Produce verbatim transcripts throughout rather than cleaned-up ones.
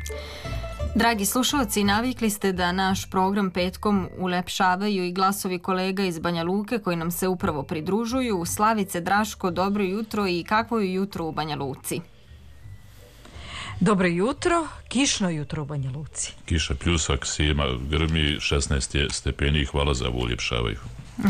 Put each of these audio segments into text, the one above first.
Dragi slušalci, navikli ste da naš program petkom ulepšavaju i glasovi kolega iz Banja Luke koji nam se upravo pridružuju. Slavice, Draško, dobro jutro i kakvo je jutro u Banja Luci? Dobro jutro, kišno jutro u Banja Luci. Kiša pljusak, sima, grmi, šesnaest stepeni, hvala za ovo uljepšavaju.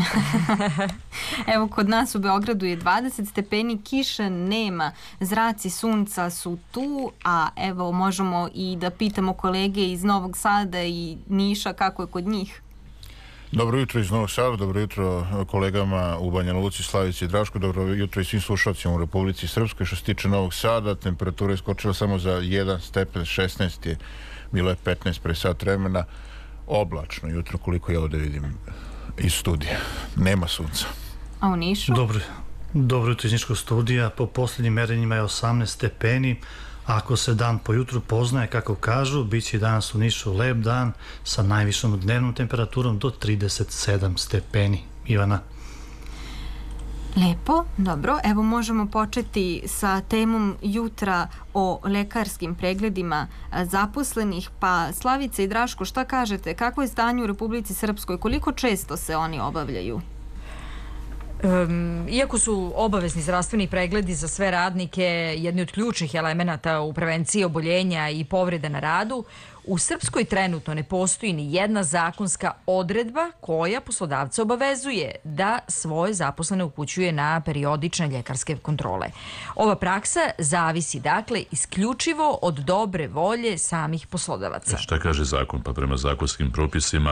Evo, kod nas u Beogradu je dvadeset stepeni, kiše nema, zraci sunca su tu, a evo možemo i da pitamo kolege iz Novog Sada i Niša kako je kod njih. Dobro jutro iz Novog Sada, dobro jutro kolegama u Banja Luci, Slavici i Drašku, dobro jutro i svim slušalcima u Republici Srpskoj. Što se tiče Novog Sada, temperatura je skočila samo za jedan stepen, šesnaest je, bilo je petnaest pre sat vremena, oblačno jutro koliko ja ovde vidim iz studija. Nema sunca. A u Nišu? Dobro, dobro jutro iz Niškog studija. Po posljednjim merenjima je osamnaest stepeni. Ako se dan po jutru poznaje, kako kažu, bit će danas u Nišu lep dan sa najvišom dnevnom temperaturom do trideset sedam stepeni. Ivana. Lepo, dobro. Evo možemo početi sa temom jutra o lekarskim pregledima zaposlenih. Pa Slavice i Draško, šta kažete? Kako je stanje u Republici Srpskoj? Koliko često se oni obavljaju? Um, iako su obavezni zdravstveni pregledi za sve radnike jedni od ključnih elemenata u prevenciji oboljenja i povreda na radu, u Srpskoj trenutno ne postoji ni jedna zakonska odredba koja poslodavca obavezuje da svoje zaposlene upućuje na periodične ljekarske kontrole. Ova praksa zavisi dakle isključivo od dobre volje samih poslodavaca. Šta kaže zakon? Pa prema zakonskim propisima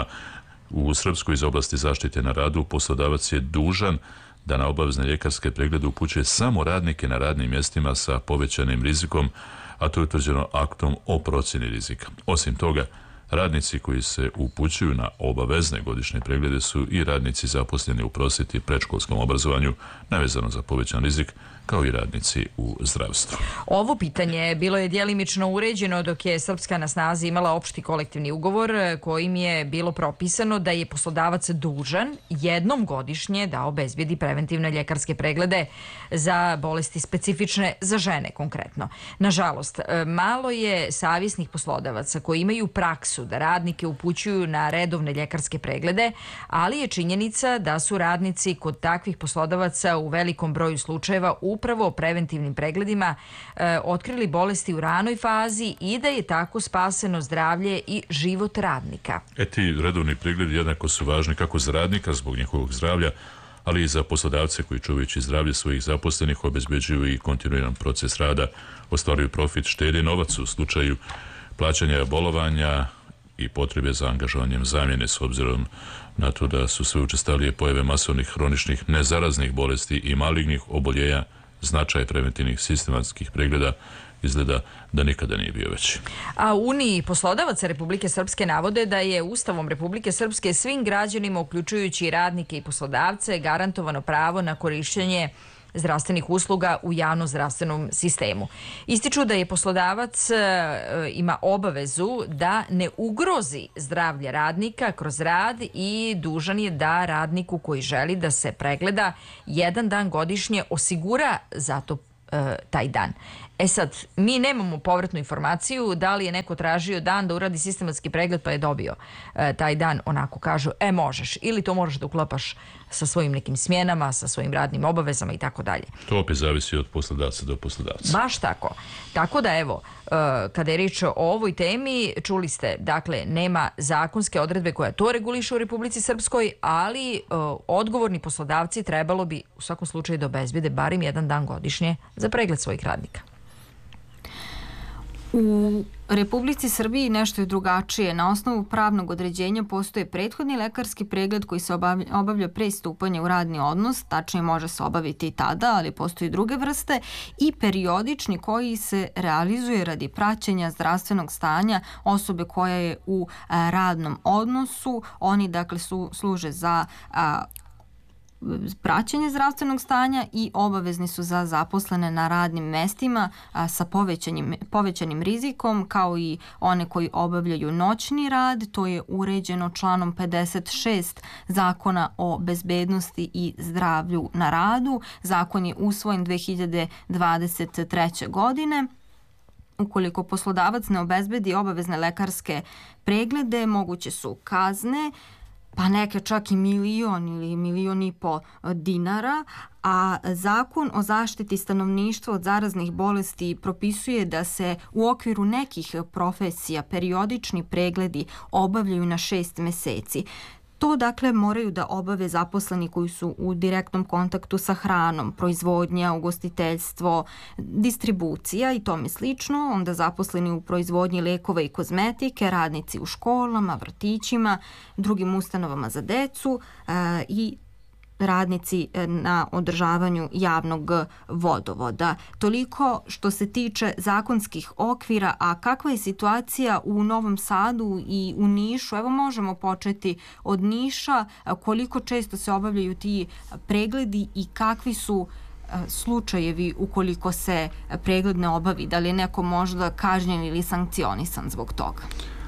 u Srpskoj iz oblasti zaštite na radu poslodavac je dužan da na obavezne ljekarske preglede upućuje samo radnike na radnim mjestima sa povećanim rizikom, a to je utvrđeno aktom o procjeni rizika. Osim toga, radnici koji se upućuju na obavezne godišnje preglede su i radnici zaposleni u prosvjeti i predškolskom obrazovanju, navezano za povećan rizik, kao i radnici u zdravstvu. Ovo pitanje bilo je djelimično uređeno dok je Srpska na snazi imala opšti kolektivni ugovor kojim je bilo propisano da je poslodavac dužan jednom godišnje da obezbijedi preventivne ljekarske preglede za bolesti specifične za žene konkretno. Nažalost, malo je savjesnih poslodavaca koji imaju praksu da radnike upućuju na redovne ljekarske preglede, ali je činjenica da su radnici kod takvih poslodavaca u velikom broju slučajeva upravo preventivnim pregledima e, otkrili bolesti u ranoj fazi i da je tako spaseno zdravlje i život radnika. E ti redovni pregledi jednako su važni kako za radnika zbog njihovog zdravlja, ali i za poslodavce koji čuvajući zdravlje svojih zaposlenih obezbeđuju i kontinuiran proces rada, ostvaruju profit, štede novac u slučaju plaćanja bolovanja i potrebe za angažovanjem zamjene s obzirom na to da su sve učestalije pojave masovnih hroničnih nezaraznih bolesti i malignih oboljenja. Značaj preventivnih sistematskih pregleda izgleda da nikada nije bio veći. A Uniji poslodavaca Republike Srpske navode da je Ustavom Republike Srpske svim građanima, uključujući i radnike i poslodavce, garantovano pravo na korištenje zdravstvenih usluga u javnom zdravstvenom sistemu. Ističu da je poslodavac e, ima obavezu da ne ugrozi zdravlje radnika kroz rad i dužan je da radniku koji želi da se pregleda jedan dan godišnje osigura za to e, taj dan. E sad, mi nemamo povratnu informaciju da li je neko tražio dan da uradi sistematski pregled pa je dobio e, taj dan, onako kažu, e možeš, ili to možeš da uklapaš sa svojim nekim smjenama, sa svojim radnim obavezama i tako dalje. To opet zavisi od poslodavca do poslodavca. Baš tako. Tako da evo, e, kada je riječ o ovoj temi, čuli ste, dakle, nema zakonske odredbe koja to reguliše u Republici Srpskoj, ali e, odgovorni poslodavci trebalo bi u svakom slučaju da obezbede barem jedan dan godišnje za pregled svojih radnika. U Republici Srbiji nešto je drugačije. Na osnovu pravnog određenja postoje prethodni lekarski pregled koji se obavlja, obavlja pre stupanja u radni odnos, tačnije može se obaviti i tada, ali postoji druge vrste, i periodični koji se realizuje radi praćenja zdravstvenog stanja osobe koja je u a, radnom odnosu. Oni dakle su, služe za a, praćenje zdravstvenog stanja i obavezni su za zaposlene na radnim mestima a, sa povećanim, povećanim rizikom, kao i one koji obavljaju noćni rad. To je uređeno članom pedeset šest Zakona o bezbednosti i zdravlju na radu. Zakon je usvojen dve hiljade dvadeset treće godine. Ukoliko poslodavac ne obezbedi obavezne lekarske preglede, moguće su kazne, pa neke čak i milion ili milion i po dinara, a Zakon o zaštiti stanovništva od zaraznih bolesti propisuje da se u okviru nekih profesija periodični pregledi obavljaju na šest meseci. To dakle moraju da obave zaposleni koji su u direktnom kontaktu sa hranom, proizvodnja, ugostiteljstvo, distribucija i tome slično, onda zaposleni u proizvodnji lekova i kozmetike, radnici u školama, vrtićima, drugim ustanovama za decu e, i radnici na održavanju javnog vodovoda. Toliko što se tiče zakonskih okvira, a kakva je situacija u Novom Sadu i u Nišu? Evo možemo početi od Niša, koliko često se obavljaju ti pregledi i kakvi su slučajevi ukoliko se pregled ne obavi? Da li je neko možda kažnjen ili sankcionisan zbog toga?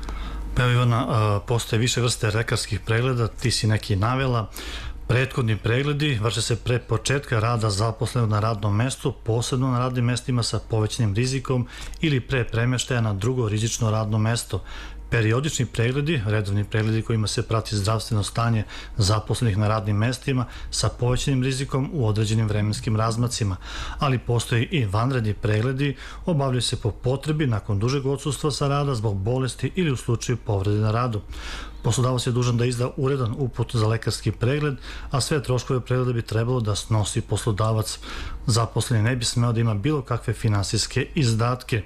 Pa evo Ivana, postoje više vrste lekarskih pregleda, ti si neki navela. Prethodni pregledi vrše se pre početka rada zaposlenog na radnom mestu, posebno na radnim mestima sa povećanim rizikom ili pre premeštaja na drugo rizično radno mesto. Periodični pregledi, redovni pregledi kojima se prati zdravstveno stanje zaposlenih na radnim mestima sa povećanim rizikom u određenim vremenskim razmacima, ali postoji i vanredni pregledi, obavljaju se po potrebi nakon dužeg odsustva sa rada zbog bolesti ili u slučaju povrede na radu. Poslodavac je dužan da izda uredan uput za lekarski pregled, a sve troškove pregleda bi trebalo da snosi poslodavac. Zaposleni ne bi smeo da ima bilo kakve finansijske izdatke.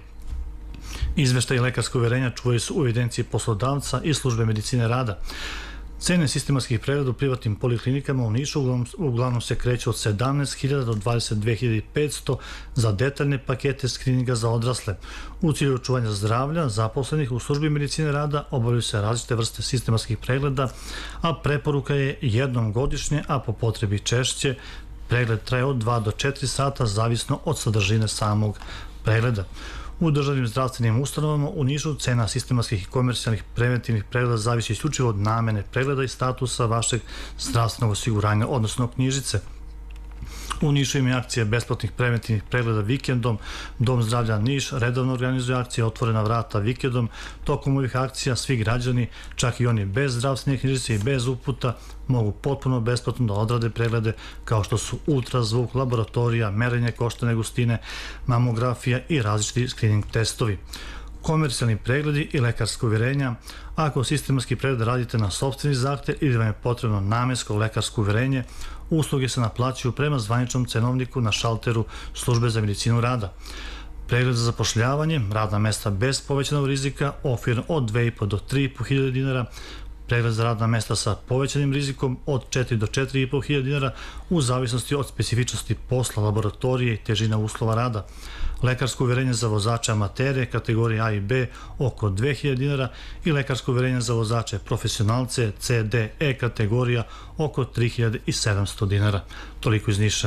Izveštaji lekarskog uverenja čuvaju se u evidenciji poslodavca i službe medicine rada. Cene sistematskih pregleda u privatnim poliklinikama u Nišu uglavnom, uglavnom se kreću od sedamnaest hiljada do dvadeset dve hiljade petsto za detaljne pakete skrininga za odrasle. U cilju očuvanja zdravlja zaposlenih u službi medicine rada obavljaju se različite vrste sistematskih pregleda, a preporuka je jednom godišnje, a po potrebi češće. Pregled traje od dva do četiri sata, zavisno od sadržine samog pregleda. U državnim zdravstvenim ustanovama u Nišu cena sistematskih i komercijalnih preventivnih pregleda zavisi isključivo od namene pregleda i statusa vašeg zdravstvenog osiguranja, odnosno knjižice. U Nišu ima akcija besplatnih preventivnih pregleda vikendom. Dom zdravlja Niš redovno organizuje akcije Otvorena vrata vikendom. Tokom ovih akcija svi građani, čak i oni bez zdravstvene knjižice i bez uputa, mogu potpuno besplatno da odrade preglede kao što su ultrazvuk, laboratorija, merenje koštane gustine, mamografija i različiti screening testovi. Komercijalni pregledi i lekarsko uverenja. Ako sistematski pregled radite na sopstveni zahtev ili vam je potrebno namensko lekarsko uverenje, usluge se naplaćuju prema zvaničnom cenovniku na šalteru službe za medicinu rada. Pregled za zapošljavanje, radna mesta bez povećanog rizika, okvirno od dve i po do tri i po hiljade dinara, pregled za radna mesta sa povećanim rizikom od četiri do četiri i po hiljade dinara u zavisnosti od specifičnosti posla, laboratorije i težina uslova rada. Lekarsko uverenje za vozače amatere kategorije A i B oko dve hiljade dinara i lekarsko uverenje za vozače profesionalce C, D, E kategorija oko tri hiljade sedamsto dinara. Toliko iz Niša.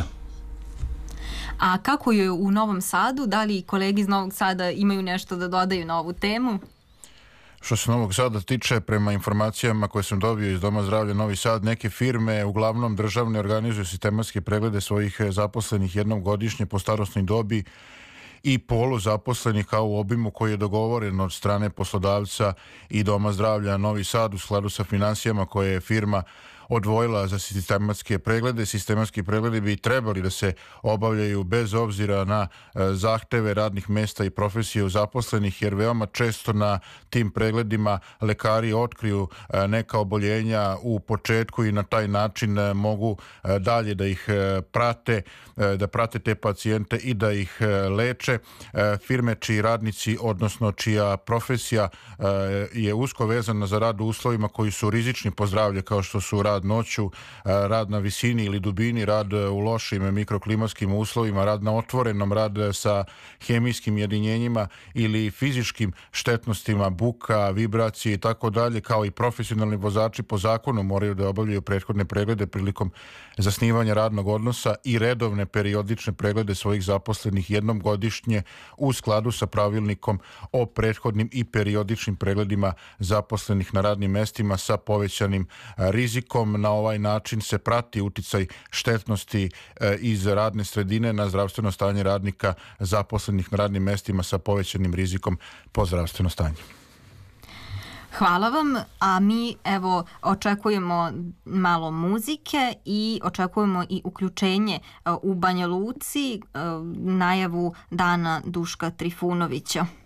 A kako je u Novom Sadu? Da li kolege iz Novog Sada imaju nešto da dodaju na ovu temu? Što se Novog Sada tiče, prema informacijama koje sam dobio iz Doma zdravlja Novi Sad, neke firme, uglavnom državne, organizuju sistematske preglede svojih zaposlenih jednom godišnje po starosnoj dobi i polu zaposlenih kao u obimu koji je dogovoren od strane poslodavca i Doma zdravlja Novi Sad u skladu sa finansijama koje je firma odvojila za sistematske preglede. Sistematski pregledi bi trebali da se obavljaju bez obzira na zahteve radnih mesta i profesije zaposlenih, jer veoma često na tim pregledima lekari otkriju neka oboljenja u početku i na taj način mogu dalje da ih prate, da prate te pacijente i da ih leče. Firme čiji radnici, odnosno čija profesija je usko vezana za rad u uslovima koji su rizični po zdravlje, kao što su rad noću, rad na visini ili dubini, rad u lošim mikroklimatskim uslovima, rad na otvorenom, rad sa hemijskim jedinjenjima ili fizičkim štetnostima, buka, vibracije i tako dalje, kao i profesionalni vozači po zakonu moraju da obavljaju prethodne preglede prilikom zasnivanja radnog odnosa i redovne periodične preglede svojih zaposlenih jednom godišnje u skladu sa pravilnikom o prethodnim i periodičnim pregledima zaposlenih na radnim mestima sa povećanim rizikom. Pritom na ovaj način se prati uticaj štetnosti iz radne sredine na zdravstveno stanje radnika zaposlenih na radnim mestima sa povećanim rizikom po zdravstveno stanje. Hvala vam, a mi evo očekujemo malo muzike i očekujemo i uključenje u Banja Luci, najavu Dana Duška Trifunovića.